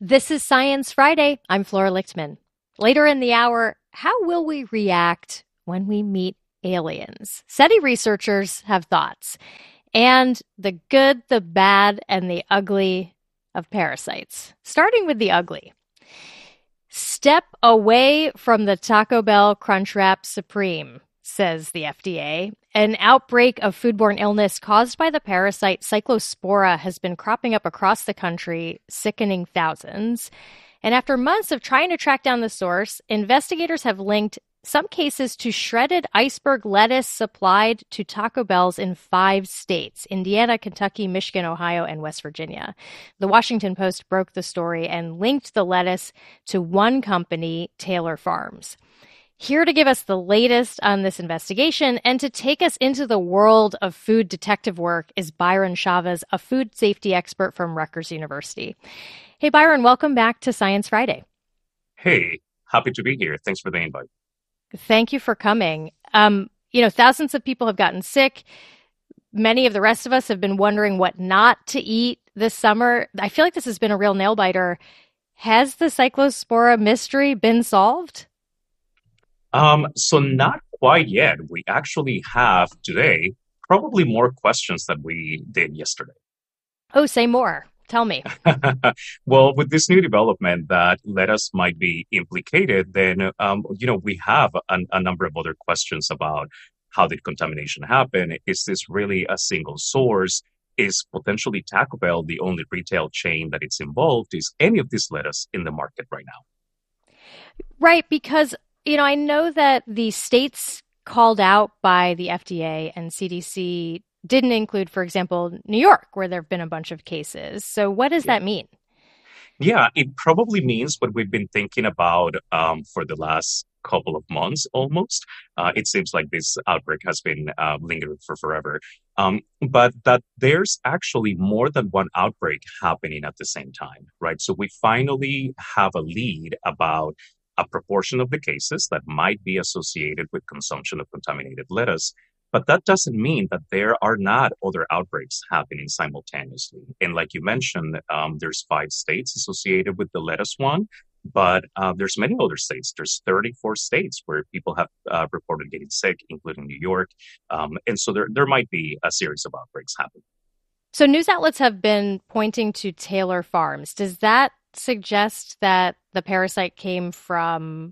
This is Science Friday. I'm Flora Lichtman. Later in the hour, how will we react when we meet aliens? SETI researchers have thoughts, and the good, the bad, and the ugly of parasites. Starting with the ugly. Step away from the Taco Bell Crunchwrap Supreme, says the FDA. An outbreak of foodborne illness caused by the parasite Cyclospora has been cropping up across the country, sickening thousands. And after months of trying to track down the source, investigators have linked some cases to shredded iceberg lettuce supplied to Taco Bells in 5 states: Indiana, Kentucky, Michigan, Ohio, and West Virginia. The Washington Post broke the story and linked the lettuce to one company, Taylor Farms. Here to give us the latest on this investigation and to take us into the world of food detective work is Byron Chavez, a food safety expert from Rutgers University. Hey, Byron, welcome back to Science Friday. Hey, happy to be here. Thanks for the invite. Thank you for coming. Thousands of people have gotten sick. Many of the rest of us have been wondering what not to eat this summer. I feel like this has been a real nail biter. Has the Cyclospora mystery been solved? So not quite yet. We actually have today probably more questions than we did yesterday. Oh, say more. Tell me. Well, with this new development that lettuce might be implicated, then we have a number of other questions about how did contamination happen? Is this really a single source? Is potentially Taco Bell the only retail chain that it's involved? Is any of this lettuce in the market right now? Right, because I know that the states called out by the FDA and CDC didn't include, for example, New York, where there have been a bunch of cases. So what does Yeah. that mean? Yeah, it probably means what we've been thinking about for the last couple of months almost. It seems like this outbreak has been lingering for forever. But that there's actually more than one outbreak happening at the same time, right? So we finally have a lead about a proportion of the cases that might be associated with consumption of contaminated lettuce. But that doesn't mean that there are not other outbreaks happening simultaneously. And like you mentioned, there's 5 states associated with the lettuce one, but there's many other states. There's 34 states where people have reported getting sick, including New York. And so there might be a series of outbreaks happening. So news outlets have been pointing to Taylor Farms. Does that suggest that the parasite came from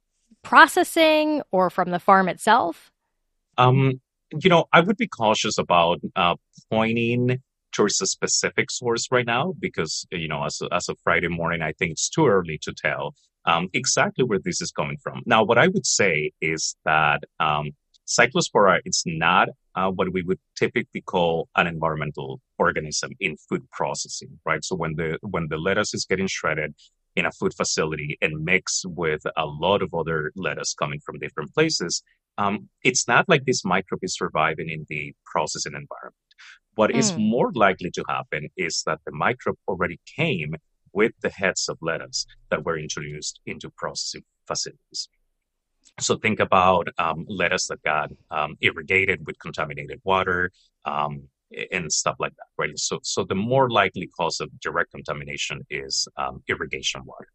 processing or from the farm itself? Um, I would be cautious about pointing towards a specific source right now because, as of Friday morning, I think it's too early to tell exactly where this is coming from. Now, what I would say is that Cyclospora is not what we would typically call an environmental organism in food processing, right? So when the lettuce is getting shredded in a food facility and mixed with a lot of other lettuce coming from different places, it's not like this microbe is surviving in the processing environment. What is Mm. more likely to happen is that the microbe already came with the heads of lettuce that were introduced into processing facilities. So think about lettuce that got irrigated with contaminated water and stuff like that, right? So the more likely cause of direct contamination is irrigation water.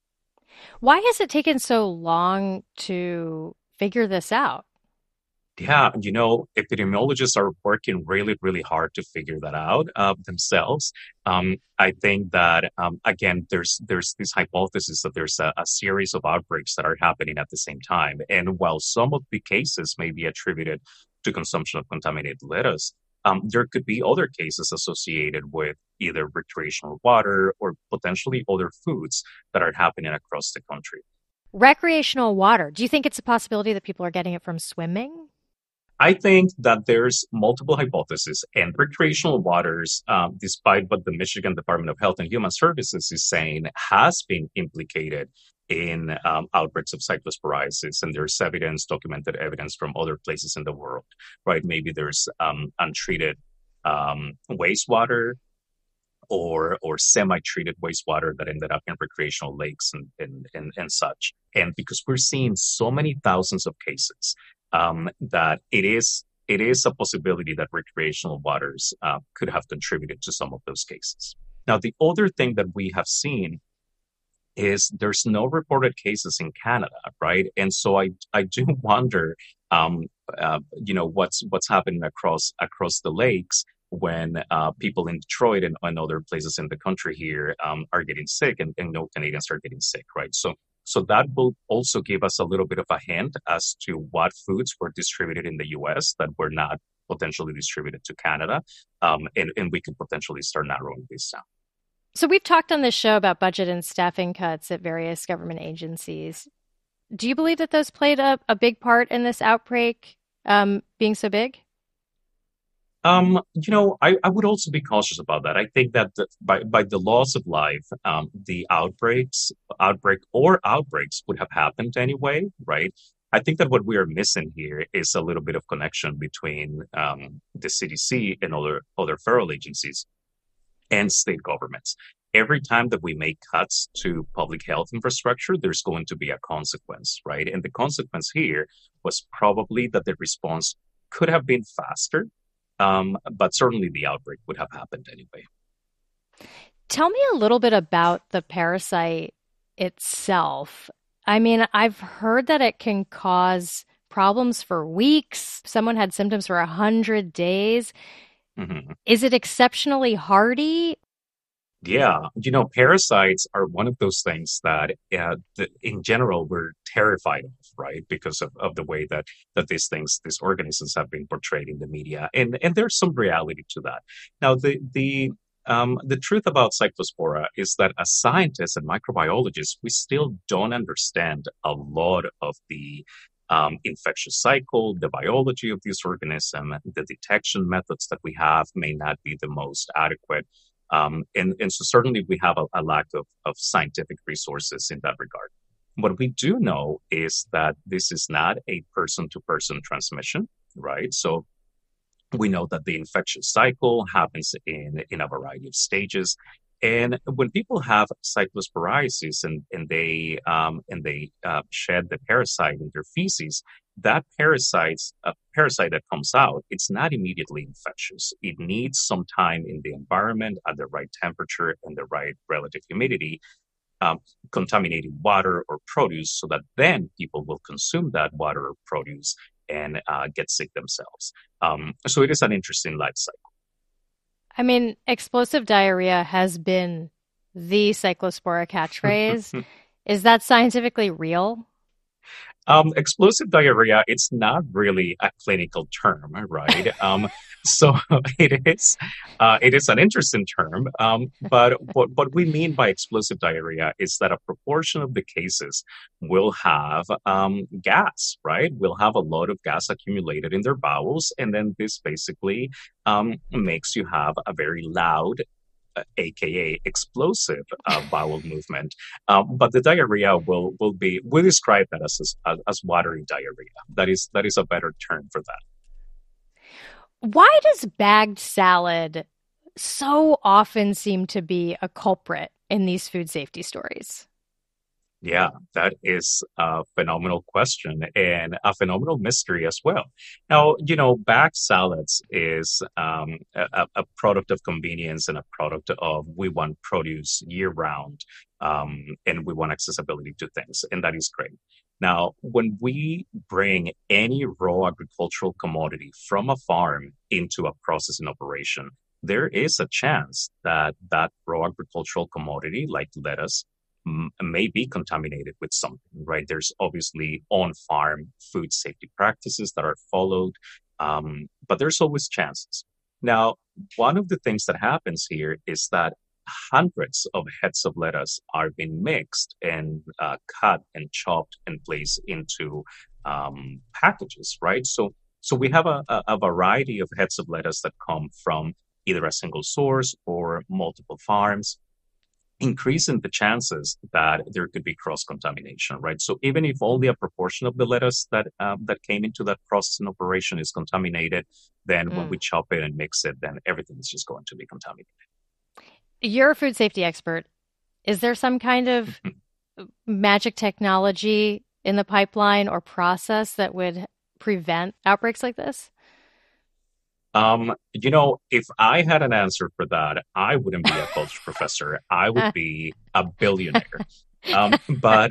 Why has it taken so long to figure this out? Yeah, epidemiologists are working really, really hard to figure that out themselves. I think that again, there's this hypothesis that there's a series of outbreaks that are happening at the same time, and while some of the cases may be attributed to consumption of contaminated lettuce, there could be other cases associated with either recreational water or potentially other foods that are happening across the country. Recreational water. Do you think it's a possibility that people are getting it from swimming? I think that there's multiple hypotheses, and recreational waters, despite what the Michigan Department of Health and Human Services is saying, has been implicated in outbreaks of cyclosporiasis, and there's evidence, documented evidence from other places in the world, right? Maybe there's untreated wastewater or semi-treated wastewater that ended up in recreational lakes and such. And because we're seeing so many thousands of cases, that it is a possibility that recreational waters could have contributed to some of those cases. Now, the other thing that we have seen is there's no reported cases in Canada, right? And so I do wonder, um, what's happening across the lakes when people in Detroit and other places in the country here are getting sick, and no Canadians are getting sick, right? So that will also give us a little bit of a hint as to what foods were distributed in the U.S. that were not potentially distributed to Canada, and we could potentially start narrowing this down. So we've talked on this show about budget and staffing cuts at various government agencies. Do you believe that those played a big part in this outbreak being so big? I would also be cautious about that. I think that by the laws of life, the outbreaks would have happened anyway, right? I think that what we are missing here is a little bit of connection between the CDC and other federal agencies and state governments. Every time that we make cuts to public health infrastructure, there's going to be a consequence, right? And the consequence here was probably that the response could have been faster, but certainly the outbreak would have happened anyway. Tell me a little bit about the parasite itself. I mean, I've heard that it can cause problems for weeks. Someone had symptoms for 100 days. Mhm. Is it exceptionally hardy? Yeah, parasites are one of those things that in general we're terrified of, right? Because of the way that these organisms have been portrayed in the media, and there's some reality to that. Now, the truth about Cyclospora is that as scientists and microbiologists, we still don't understand a lot of the infectious cycle, the biology of this organism, the detection methods that we have may not be the most adequate. And so certainly we have a lack of scientific resources in that regard. What we do know is that this is not a person-to-person transmission, right? So we know that the infection cycle happens in a variety of stages. And when people have cyclosporiasis and they shed the parasite in their feces, that parasite that comes out, it's not immediately infectious. It needs some time in the environment at the right temperature and the right relative humidity, um, contaminating water or produce, so that then people will consume that water or produce and get sick themselves. So it is an interesting life cycle. I mean, explosive diarrhea has been the cyclospora catchphrase. Is that scientifically real? Explosive diarrhea, it's not really a clinical term, right? So it is an interesting term. But what we mean by explosive diarrhea is that a proportion of the cases will have gas, right? Will have a lot of gas accumulated in their bowels, and then this basically makes you have a very loud, aka explosive bowel movement. But the diarrhea we describe that as watery diarrhea. That is a better term for that. Why does bagged salad so often seem to be a culprit in these food safety stories? Yeah, that is a phenomenal question and a phenomenal mystery as well. Now, bag salads is a product of convenience and a product of we want produce year round, and we want accessibility to things, and that is great. Now, when we bring any raw agricultural commodity from a farm into a processing operation, there is a chance that that raw agricultural commodity, like lettuce, may be contaminated with something, right? There's obviously on-farm food safety practices that are followed, but there's always chances. Now, one of the things that happens here is that hundreds of heads of lettuce are being mixed and cut and chopped and placed into packages, right? So we have a variety of heads of lettuce that come from either a single source or multiple farms, increasing the chances that there could be cross contamination, right? So even if only a proportion of the lettuce that came into that processing operation is contaminated, then when we Mm. chop it and mix it, then everything is just going to be contaminated. You're a food safety expert. Is there some kind of magic technology in the pipeline or process that would prevent outbreaks like this? If I had an answer for that, I wouldn't be a college professor. I would be a billionaire. But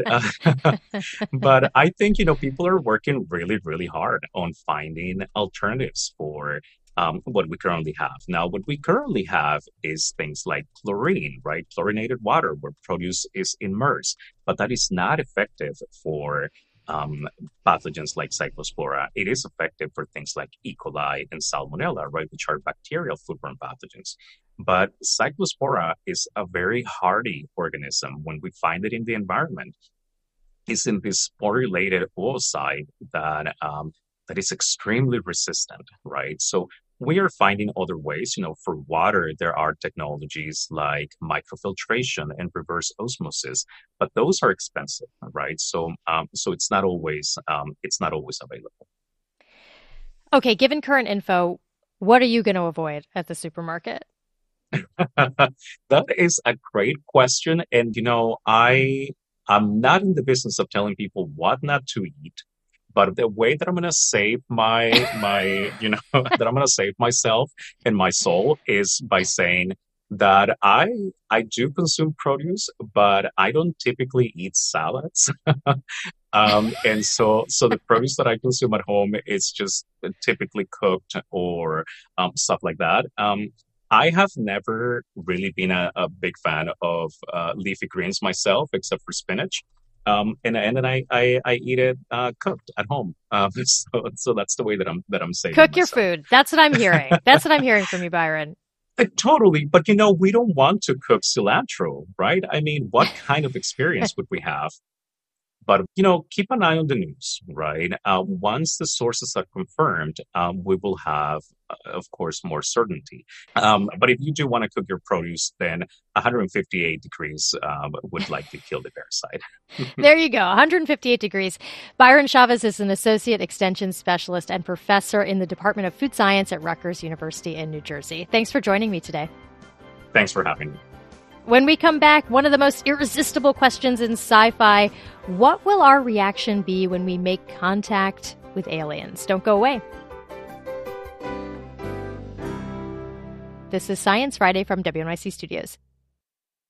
but I think, people are working really, really hard on finding alternatives for what we currently have. Now, what we currently have is things like chlorine, right? Chlorinated water where produce is immersed, but that is not effective for um, pathogens like Cyclospora. It is effective for things like E. coli and Salmonella, right, which are bacterial foodborne pathogens. But Cyclospora is a very hardy organism. When we find it in the environment, it's in this sporulated oocyte that is extremely resistant, right? So we are finding other ways. For water, there are technologies like microfiltration and reverse osmosis, but those are expensive, right? So it's not always available. Okay, given current info, what are you going to avoid at the supermarket? That is a great question. And I'm not in the business of telling people what not to eat, but the way that I'm gonna save that I'm gonna save myself and my soul is by saying that I do consume produce, but I don't typically eat salads. And so the produce that I consume at home is just typically cooked or stuff like that. I have never really been a big fan of leafy greens myself, except for spinach. And then I eat it cooked at home. So that's the way that I'm saving Cook your myself. food. That's what I'm hearing. That's what I'm hearing from you, Byron. Totally, but we don't want to cook cilantro, right? I mean, what kind of experience would we have? But keep an eye on the news, right? Once the sources are confirmed, we will have, of course, more certainty. But if you do want to cook your produce, then 158 degrees would likely kill the parasite. There you go, 158 degrees. Byron Chavez is an associate extension specialist and professor in the Department of Food Science at Rutgers University in New Jersey. Thanks for joining me today. Thanks for having me. When we come back, one of the most irresistible questions in sci-fi: what will our reaction be when we make contact with aliens? Don't go away. This is Science Friday from WNYC Studios.